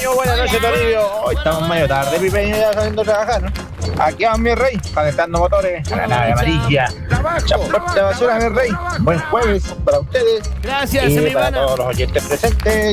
Toribio, buenas noches, Toribio. Hoy estamos medio tarde, Pipeño, ya saliendo a trabajar, ¿no? Aquí vamos, mi rey, calentando motores a la nave amarilla. Transporte de basura, mi rey. Buen jueves para ustedes Gracias, y mi para hermana. todos los oyentes presentes.